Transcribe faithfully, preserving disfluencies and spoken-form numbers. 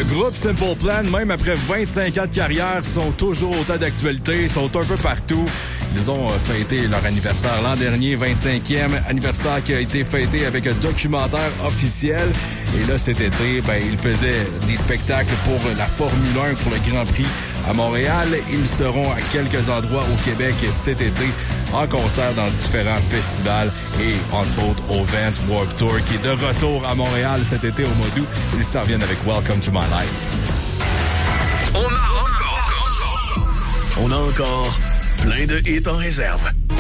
groupe Simple Plan, même après vingt-cinq ans de carrière, sont toujours autant d'actualité, sont un peu partout. Ils ont fêté leur anniversaire l'an dernier, vingt-cinquième anniversaire qui a été fêté avec un documentaire officiel. Et là, cet été, ben, ils faisaient des spectacles pour la Formule un, pour le Grand Prix à Montréal. Ils seront à quelques endroits au Québec cet été, en concert dans différents festivals et, entre autres, au Vans Warped Tour, qui est de retour à Montréal cet été au mois d'août. Ils s'en viennent avec Welcome to My Life. On a encore, on a encore plein de hits en réserve.